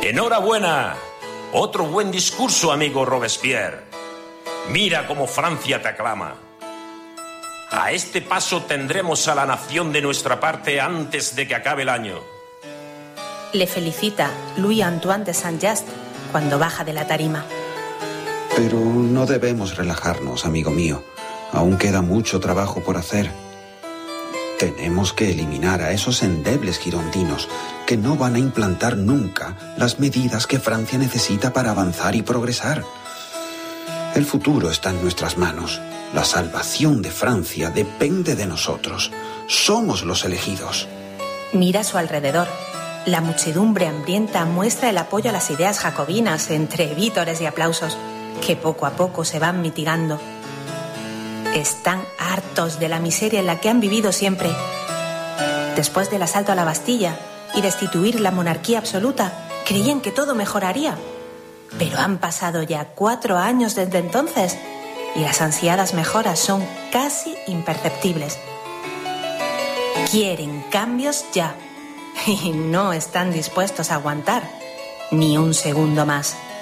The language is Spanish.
Enhorabuena. Otro buen discurso, amigo Robespierre. Mira cómo Francia te aclama. A este paso tendremos a la nación de nuestra parte antes de que acabe el año. Le felicita Louis-Antoine de Saint-Just cuando baja de la tarima. Pero no debemos relajarnos, amigo mío. Aún queda mucho trabajo por hacer. Tenemos que eliminar a esos endebles girondinos que no van a implantar nunca las medidas que Francia necesita para avanzar y progresar. El futuro está en nuestras manos. La salvación de Francia depende de nosotros. Somos los elegidos. Mira a su alrededor. La muchedumbre hambrienta muestra el apoyo a las ideas jacobinas entre vítores y aplausos, que poco a poco se van mitigando. Están hartos de la miseria en la que han vivido siempre. Después del asalto a la Bastilla y destituir la monarquía absoluta, creían que todo mejoraría. Pero han pasado ya 4 años desde entonces y las ansiadas mejoras son casi imperceptibles. Quieren cambios ya y no están dispuestos a aguantar ni un segundo más.